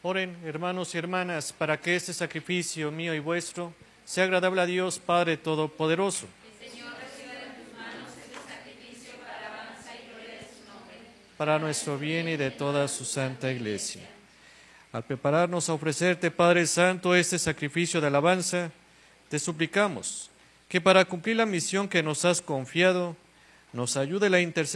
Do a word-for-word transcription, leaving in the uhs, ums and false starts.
Oren, hermanos y hermanas, para que este sacrificio mío y vuestro sea agradable a Dios Padre Todopoderoso. El Señor reciba de tus manos este sacrificio para alabanza y gloria de su nombre. Para nuestro bien y de toda su santa Iglesia. Al prepararnos a ofrecerte, Padre Santo, este sacrificio de alabanza, te suplicamos que para cumplir la misión que nos has confiado, nos ayude la intercesión